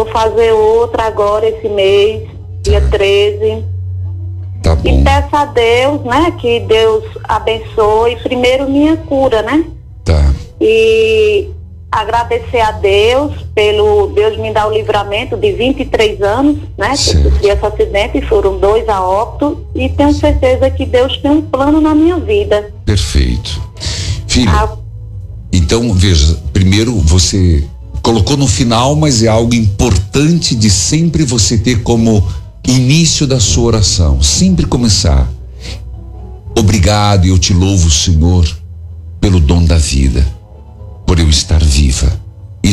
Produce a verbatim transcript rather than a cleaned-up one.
vou fazer outra agora esse mês, dia treze. Tá bom. E peço a Deus, né, que Deus abençoe primeiro minha cura, né? Tá. E agradecer a Deus pelo Deus me dar o livramento de vinte e três anos, né? Que eu sofri esse acidente e foram dois a óbito, e tenho certeza que Deus tem um plano na minha vida. Perfeito. Filha, Ah, então veja, primeiro você colocou no final, mas é algo importante de sempre você ter como início da sua oração, sempre começar: obrigado, e eu te louvo, Senhor, pelo dom da vida, por eu estar viva.